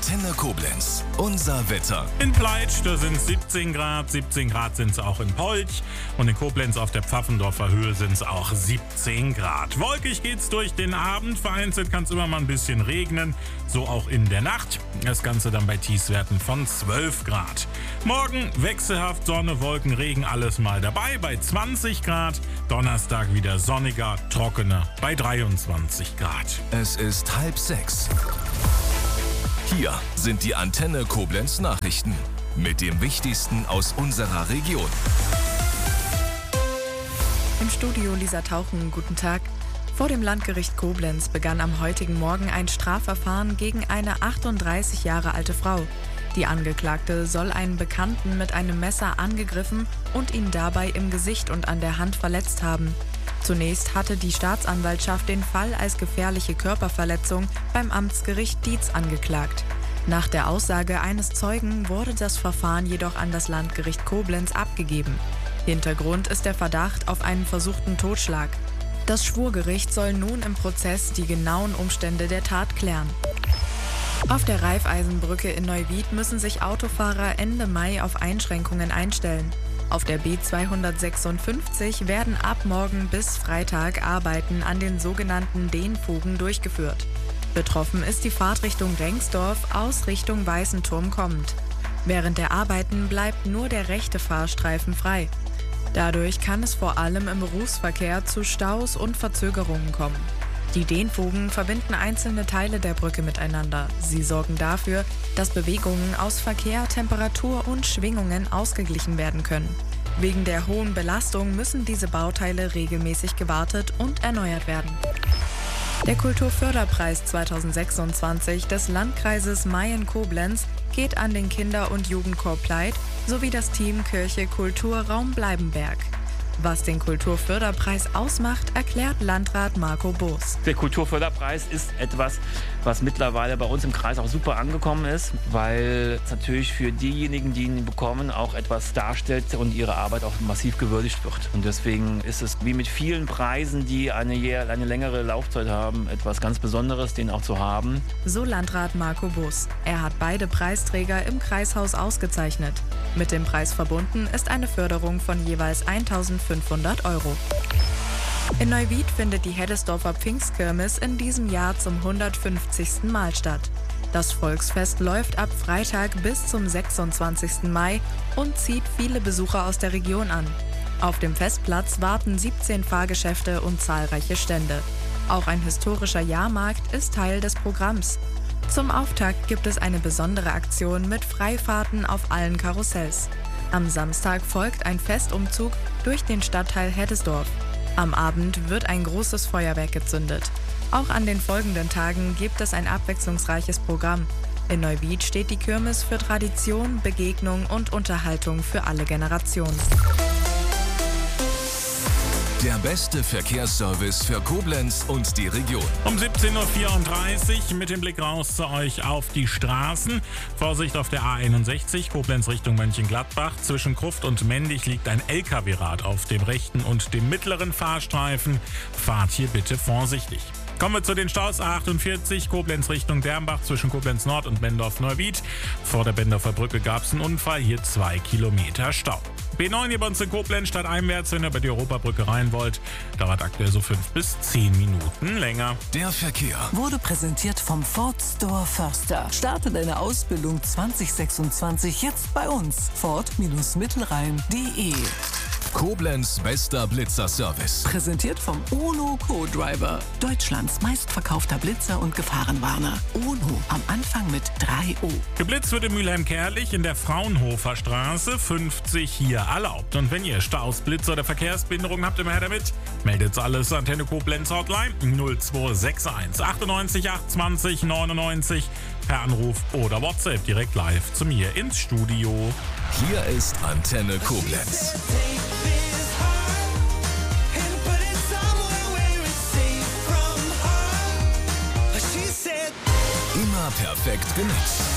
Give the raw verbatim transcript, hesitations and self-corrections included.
Antenne Koblenz. Unser Wetter. In Pleitsch, da sind siebzehn Grad. siebzehn Grad sind es auch in Polch. Und in Koblenz auf der Pfaffendorfer Höhe sind es auch siebzehn Grad. Wolkig geht's durch den Abend. Vereinzelt kann es immer mal ein bisschen regnen. So auch in der Nacht. Das Ganze dann bei Tiefstwerten von zwölf Grad. Morgen wechselhaft Sonne, Wolken, Regen, alles mal dabei bei zwanzig Grad. Donnerstag wieder sonniger, trockener bei dreiundzwanzig Grad. Es ist halb sechs. Hier sind die Antenne Koblenz Nachrichten mit dem Wichtigsten aus unserer Region. Im Studio Lisa Tauchen, guten Tag. Vor dem Landgericht Koblenz begann am heutigen Morgen ein Strafverfahren gegen eine achtunddreißig Jahre alte Frau. Die Angeklagte soll einen Bekannten mit einem Messer angegriffen und ihn dabei im Gesicht und an der Hand verletzt haben. Zunächst hatte die Staatsanwaltschaft den Fall als gefährliche Körperverletzung beim Amtsgericht Dietz angeklagt. Nach der Aussage eines Zeugen wurde das Verfahren jedoch an das Landgericht Koblenz abgegeben. Hintergrund ist der Verdacht auf einen versuchten Totschlag. Das Schwurgericht soll nun im Prozess die genauen Umstände der Tat klären. Auf der Raiffeisenbrücke in Neuwied müssen sich Autofahrer Ende Mai auf Einschränkungen einstellen. Auf der B zweihundertsechsundfünfzig werden ab morgen bis Freitag Arbeiten an den sogenannten Dehnfugen durchgeführt. Betroffen ist die Fahrt Richtung Rengsdorf aus Richtung Weißenturm kommend. Während der Arbeiten bleibt nur der rechte Fahrstreifen frei. Dadurch kann es vor allem im Berufsverkehr zu Staus und Verzögerungen kommen. Die Dehnfugen verbinden einzelne Teile der Brücke miteinander. Sie sorgen dafür, dass Bewegungen aus Verkehr, Temperatur und Schwingungen ausgeglichen werden können. Wegen der hohen Belastung müssen diese Bauteile regelmäßig gewartet und erneuert werden. Der Kulturförderpreis zweitausendsechsundzwanzig des Landkreises Mayen-Koblenz geht an den Kinder- und Jugendchor Pleit sowie das Team Kirche Kultur Raum Bleibenberg. Was den Kulturförderpreis ausmacht, erklärt Landrat Marco Boos. Der Kulturförderpreis ist etwas, was mittlerweile bei uns im Kreis auch super angekommen ist, weil es natürlich für diejenigen, die ihn bekommen, auch etwas darstellt und ihre Arbeit auch massiv gewürdigt wird. Und deswegen ist es wie mit vielen Preisen, die eine, eine längere Laufzeit haben, etwas ganz Besonderes, den auch zu haben. So Landrat Marco Boos. Er hat beide Preisträger im Kreishaus ausgezeichnet. Mit dem Preis verbunden ist eine Förderung von jeweils eintausendfünfhundert Euro. In Neuwied findet die Heddesdorfer Pfingstkirmes in diesem Jahr zum hundertfünfzigsten Mal statt. Das Volksfest läuft ab Freitag bis zum sechsundzwanzigsten Mai und zieht viele Besucher aus der Region an. Auf dem Festplatz warten siebzehn Fahrgeschäfte und zahlreiche Stände. Auch ein historischer Jahrmarkt ist Teil des Programms. Zum Auftakt gibt es eine besondere Aktion mit Freifahrten auf allen Karussells. Am Samstag folgt ein Festumzug durch den Stadtteil Heddesdorf. Am Abend wird ein großes Feuerwerk gezündet. Auch an den folgenden Tagen gibt es ein abwechslungsreiches Programm. In Neuwied steht die Kirmes für Tradition, Begegnung und Unterhaltung für alle Generationen. Der beste Verkehrsservice für Koblenz und die Region. Um siebzehn Uhr vierunddreißig mit dem Blick raus zu euch auf die Straßen. Vorsicht auf der A einundsechzig, Koblenz Richtung Mönchengladbach. Zwischen Gruft und Mendig liegt ein L K W-Rad auf dem rechten und dem mittleren Fahrstreifen. Fahrt hier bitte vorsichtig. Kommen wir zu den Staus. A achtundvierzig, Koblenz Richtung Dernbach zwischen Koblenz Nord und Bendorf-Neuwied. Vor der Bendorfer Brücke gab es einen Unfall, hier zwei Kilometer Stau. B neun hier bei uns in Koblenz stadteinwärts, wenn ihr über die Europabrücke rein wollt. Dauert aktuell so fünf bis zehn Minuten länger. Der Verkehr wurde präsentiert vom Ford Store Förster. Starte deine Ausbildung zwanzig sechsundzwanzig jetzt bei uns. Ford Mittelrhein punkt de. Koblenz bester Blitzerservice. Präsentiert vom UNO Co-Driver. Deutschlands meistverkaufter Blitzer und Gefahrenwarner. UNO am Anfang mit drei O. Geblitzt wird in Mülheim-Kerlich in der Fraunhofer Straße, fünfzig hier erlaubt. Und wenn ihr Staus, Blitzer oder Verkehrsbehinderungen habt, immer her damit. Meldet alles Antenne Koblenz Hotline null zwei sechs eins achtundneunzig achtundzwanzig neunundneunzig per Anruf oder WhatsApp direkt live zu mir ins Studio. Hier ist Antenne Koblenz. Immer perfekt genutzt.